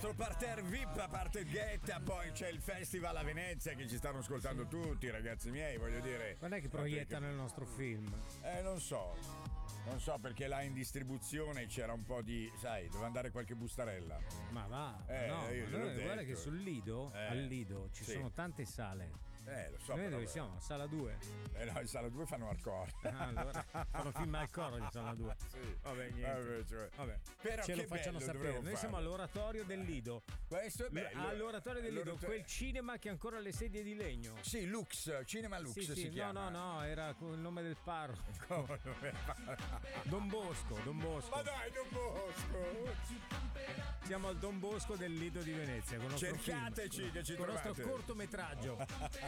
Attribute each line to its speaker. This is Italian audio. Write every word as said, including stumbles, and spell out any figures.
Speaker 1: nostro parterre V I P, a parte Ghetta, poi c'è il festival a Venezia che ci stanno ascoltando tutti, ragazzi miei, voglio dire.
Speaker 2: Quando è che proiettano il nostro film?
Speaker 1: Eh, non so. Non so, perché là in distribuzione c'era un po' di, sai, doveva andare qualche bustarella.
Speaker 2: Ma va,
Speaker 1: Eh,
Speaker 2: no,
Speaker 1: io gliel'ho
Speaker 2: allora, guarda
Speaker 1: detto.
Speaker 2: che sul Lido,
Speaker 1: Eh,
Speaker 2: al Lido ci
Speaker 1: sì.
Speaker 2: sono tante sale.
Speaker 1: Eh, lo so.
Speaker 2: Noi
Speaker 1: però,
Speaker 2: dove
Speaker 1: beh.
Speaker 2: siamo? Sala due.
Speaker 1: Eh no, in sala due fanno hardcore.
Speaker 2: Ah, allora fanno film al coro in sala due.
Speaker 1: Sì.
Speaker 2: Vabbè, niente.
Speaker 1: Vabbè, cioè.
Speaker 2: Vabbè.
Speaker 1: Però
Speaker 2: ce
Speaker 1: che
Speaker 2: lo facciano
Speaker 1: bello,
Speaker 2: sapere.
Speaker 1: dovremmo
Speaker 2: Noi
Speaker 1: fare.
Speaker 2: siamo all'oratorio del Lido.
Speaker 1: Questo è bello.
Speaker 2: All'oratorio del Lido,
Speaker 1: All'oratorio-
Speaker 2: quel cinema che ha ancora le sedie di legno.
Speaker 1: Sì, Lux, Cinema Lux
Speaker 2: Sì,
Speaker 1: si
Speaker 2: sì, no,
Speaker 1: chiama.
Speaker 2: no, no, era con il nome del parroco.
Speaker 1: Come non è-
Speaker 2: Don Bosco, Don Bosco.
Speaker 1: Ma dai, non Bosco!
Speaker 2: Siamo al Don Bosco del Lido di Venezia con il nostro
Speaker 1: Cercateci
Speaker 2: film,
Speaker 1: che ci
Speaker 2: con il nostro
Speaker 1: trovate.
Speaker 2: cortometraggio.